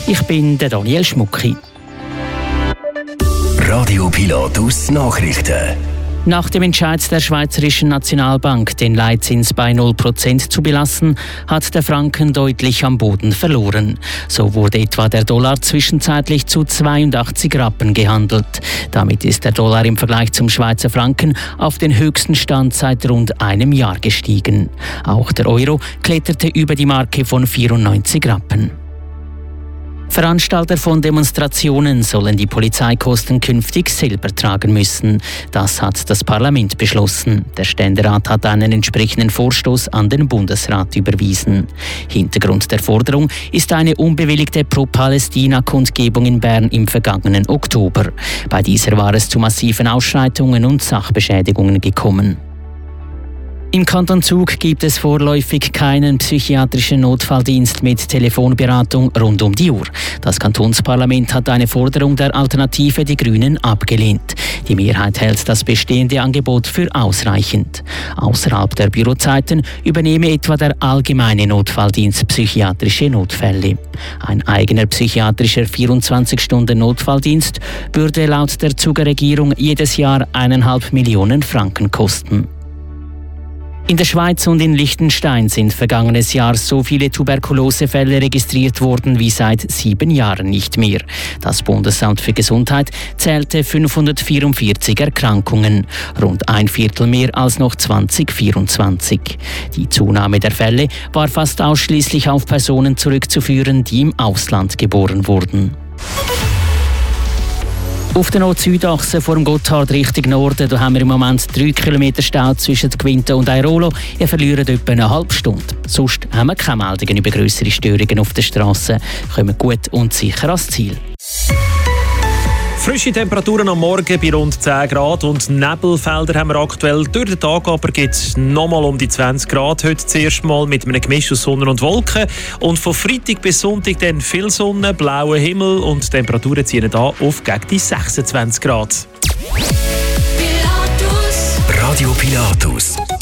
Ich bin der Daniel Schmucki. Radio Pilatus Nachrichten. Nach dem Entscheid der Schweizerischen Nationalbank, den Leitzins bei 0% zu belassen, hat der Franken deutlich am Boden verloren. So wurde etwa der Dollar zwischenzeitlich zu 82 Rappen gehandelt. Damit ist der Dollar im Vergleich zum Schweizer Franken auf den höchsten Stand seit rund einem Jahr gestiegen. Auch der Euro kletterte über die Marke von 94 Rappen. Veranstalter von Demonstrationen sollen die Polizeikosten künftig selber tragen müssen. Das hat das Parlament beschlossen. Der Ständerat hat einen entsprechenden Vorstoß an den Bundesrat überwiesen. Hintergrund der Forderung ist eine unbewilligte Pro-Palästina-Kundgebung in Bern im vergangenen Oktober. Bei dieser war es zu massiven Ausschreitungen und Sachbeschädigungen gekommen. Im Kanton Zug gibt es vorläufig keinen psychiatrischen Notfalldienst mit Telefonberatung rund um die Uhr. Das Kantonsparlament hat eine Forderung der Alternative Die Grünen abgelehnt. Die Mehrheit hält das bestehende Angebot für ausreichend. Außerhalb der Bürozeiten übernehme etwa der allgemeine Notfalldienst psychiatrische Notfälle. Ein eigener psychiatrischer 24-Stunden-Notfalldienst würde laut der Zuger Regierung jedes Jahr 1,5 Millionen Franken kosten. In der Schweiz und in Liechtenstein sind vergangenes Jahr so viele Tuberkulosefälle registriert worden wie seit 7 Jahren nicht mehr. Das Bundesamt für Gesundheit zählte 544 Erkrankungen, rund ein Viertel mehr als noch 2024. Die Zunahme der Fälle war fast ausschließlich auf Personen zurückzuführen, die im Ausland geboren wurden. Auf der Nord-Süd-Achse vor dem Gotthard Richtung Norden, da haben wir im Moment 3 Kilometer Stau zwischen Gwinta und Airolo. Ihr verliert etwa eine halbe Stunde. Sonst haben wir keine Meldungen über grössere Störungen auf der Straße. Kommen gut und sicher ans Ziel. Frische Temperaturen am Morgen bei rund 10 Grad und Nebelfelder haben wir aktuell. Durch den Tag aber gibt es nochmal um die 20 Grad. Heute zuerst mal mit einem Gemisch aus Sonne und Wolken. Und von Freitag bis Sonntag dann viel Sonne, blauer Himmel und die Temperaturen ziehen da auf gegen die 26 Grad. Radio Pilatus.